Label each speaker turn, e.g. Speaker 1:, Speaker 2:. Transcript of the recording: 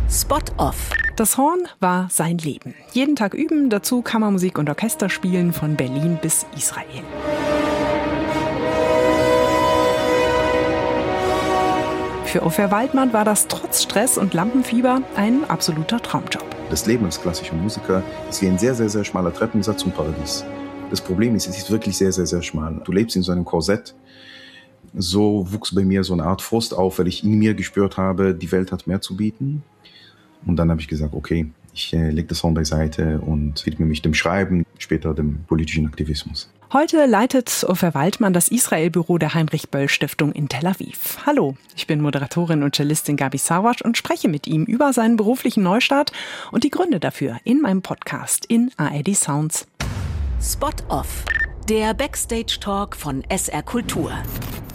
Speaker 1: Spot-Off.
Speaker 2: Das Horn war sein Leben. Jeden Tag üben, dazu Kammermusik und Orchester spielen von Berlin bis Israel. Für Ofer Waldmann war das trotz Stress und Lampenfieber ein absoluter Traumjob.
Speaker 3: Das Leben als klassischer Musiker ist wie ein sehr, sehr, sehr schmaler Treppensatz zum Paradies. Das Problem ist, es ist wirklich sehr, sehr, sehr schmal. Du lebst in so einem Korsett. So wuchs bei mir so eine Art Frust auf, weil ich in mir gespürt habe, die Welt hat mehr zu bieten. Und dann habe ich gesagt, okay, ich lege das Horn beiseite und widme mich dem Schreiben, später dem politischen Aktivismus.
Speaker 2: Heute leitet Ofer Waldmann das Israel-Büro der Heinrich-Böll-Stiftung in Tel Aviv. Hallo, ich bin Moderatorin und Cellistin Gabi Sawatsch und spreche mit ihm über seinen beruflichen Neustart und die Gründe dafür in meinem Podcast in ARD Sounds.
Speaker 1: Spot-Off. Der Backstage-Talk von SR Kultur.